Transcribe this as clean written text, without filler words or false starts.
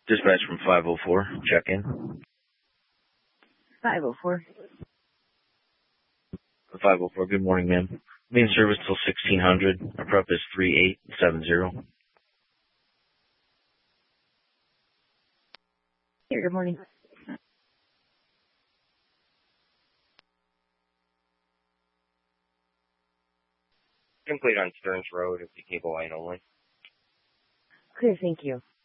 Dispatch from 504, check in. 504. 504, good morning, ma'am. Main service till 1600. Our prep is 3870. Here, good morning. Complete on Stearns Road, it's a cable line only. Okay, thank you.